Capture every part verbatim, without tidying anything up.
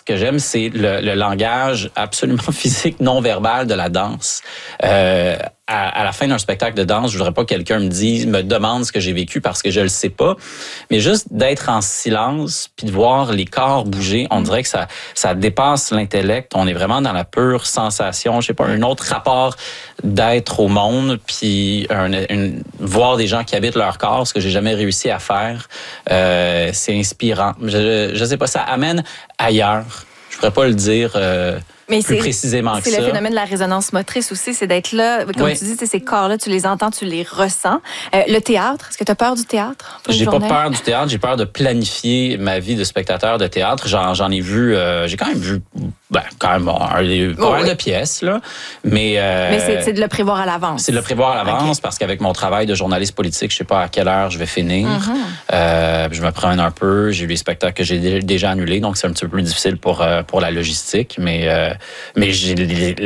que j'aime, c'est le, le langage absolument physique, non-verbal de la danse. Euh, à, à la fin d'un spectacle de danse, je voudrais pas que quelqu'un me dise, me demande ce que j'ai vécu parce que je le sais pas. Mais juste d'être en silence puis de voir les corps bouger, on dirait que ça, ça dépasse l'intellect. On est vraiment dans la pure sensation. Je sais pas, un autre rapport d'être au monde puis un, une, voir des gens qui habitent leur corps, ce que j'ai jamais réussi à faire. Euh, c'est inspirant. Je, je sais pas, ça amène ailleurs. Je pourrais pas le dire euh, Mais plus c'est, précisément que ça. C'est le phénomène de la résonance motrice aussi, c'est d'être là, comme oui. tu dis, ces corps-là, tu les entends, tu les ressens. Euh, le théâtre, est-ce que tu as peur du théâtre? J'ai pas peur du théâtre, j'ai peur de planifier ma vie de spectateur de théâtre. J'en, j'en ai vu, euh, j'ai quand même vu, ben, quand même bon, un, un, pas mal de pièces, là. Mais, euh, Mais c'est, c'est de le prévoir à l'avance. C'est de le prévoir à l'avance okay. parce qu'avec mon travail de journaliste politique, je sais pas à quelle heure je vais finir. Mm-hmm. Euh, je me promène un peu, j'ai eu des spectacles que j'ai déjà annulés, donc c'est un petit peu plus difficile pour, euh, pour la logistique. Mais, euh, mais j'ai,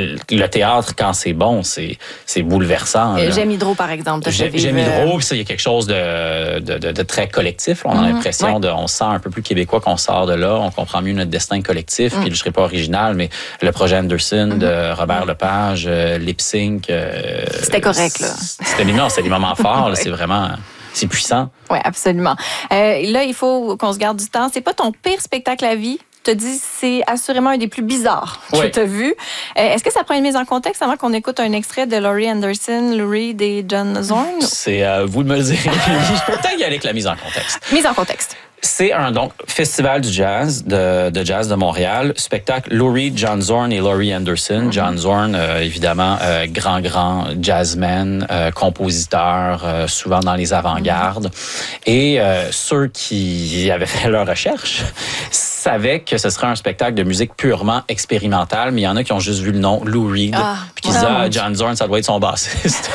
le théâtre, quand c'est bon, c'est, c'est bouleversant. Euh, J'aime Hydro, par exemple. J'aime, j'aime Hydro, puis ça, il y a quelque chose de, de, de, de très collectif. On a mm-hmm. l'impression, ouais. de, on se sent un peu plus québécois qu'on sort de là. On comprend mieux notre destin collectif. Mm. Puis je serai pas original, mais le projet Anderson mm-hmm. de Robert mm. Lepage, euh, Lip Sync. Euh, c'était correct, là. C'était, non, c'était des moments forts. Là, c'est vraiment... C'est puissant. Oui, absolument. Euh, là, il faut qu'on se garde du temps. C'est pas ton pire spectacle à vie. Je te dis, c'est assurément un des plus bizarres que oui. tu as vu. Euh, est-ce que ça prend une mise en contexte avant qu'on écoute un extrait de Laurie Anderson, Lou Reed et John Zorn? C'est à vous de me le dire. Je peux peut-être y aller avec la mise en contexte. Mise en contexte. C'est un donc festival du jazz de, de jazz de Montréal, spectacle Lou Reed, John Zorn et Laurie Anderson. Mm-hmm. John Zorn, euh, évidemment, euh, grand grand jazzman, euh, compositeur, euh, souvent dans les avant-gardes. Mm-hmm. Et euh, ceux qui avaient fait leur recherche savaient que ce serait un spectacle de musique purement expérimentale, mais il y en a qui ont juste vu le nom Lou Reed, ah, puis qui disaient ah, John Zorn, ça doit être son bassiste,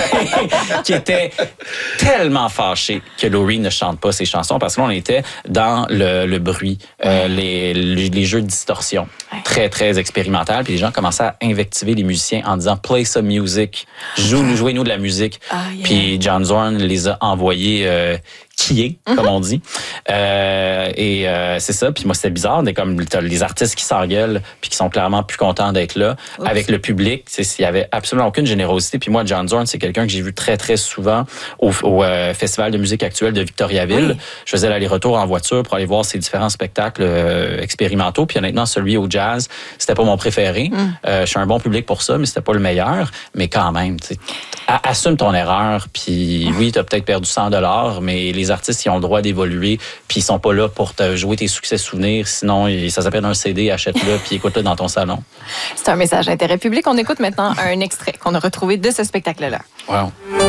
qui était tellement fâché que Lou Reed ne chante pas ses chansons parce que là on était dans le, le bruit, euh, les, les, les jeux de distorsion, très, très expérimental. Puis les gens commençaient à invectiver les musiciens en disant « Play some music, joue, jouez-nous de la musique oh, ». Yeah. Puis John Zorn les a envoyés euh, qui est, mm-hmm. comme on dit. Euh, et euh, c'est ça. Puis moi, c'était bizarre. Mais comme t'as les artistes qui s'engueulent puis qui sont clairement plus contents d'être là. Oups. Avec le public, il y avait absolument aucune générosité. Puis moi, John Zorn, c'est quelqu'un que j'ai vu très, très souvent au, au euh, Festival de musique actuelle de Victoriaville. Oui. Je faisais l'aller-retour en voiture pour aller voir ces différents spectacles euh, expérimentaux. Puis honnêtement, celui au jazz, c'était pas mon préféré. Mm. Euh, je suis un bon public pour ça, mais c'était pas le meilleur. Mais quand même, assume ton erreur. Puis oui, t'as peut-être perdu cent dollars, mais les artistes, ils ont le droit d'évoluer, puis ils sont pas là pour te jouer tes succès souvenirs. Sinon, ça s'appelle un C D, achète-le, puis écoute-le dans ton salon. C'est un message d'intérêt public. On écoute maintenant un extrait qu'on a retrouvé de ce spectacle-là. Wow.